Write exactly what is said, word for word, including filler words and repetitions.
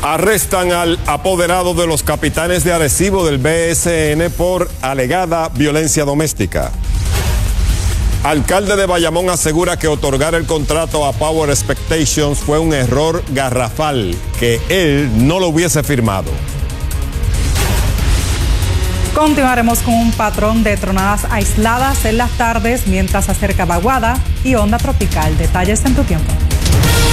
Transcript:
Arrestan al apoderado de los Capitanes de Arecibo del B S N por alegada violencia doméstica. Alcalde de Bayamón asegura que otorgar el contrato a Power Expectations fue un error garrafal, que él no lo hubiese firmado. Continuaremos con un patrón de tronadas aisladas en las tardes mientras se acerca vaguada y onda tropical. Detalles en tu tiempo.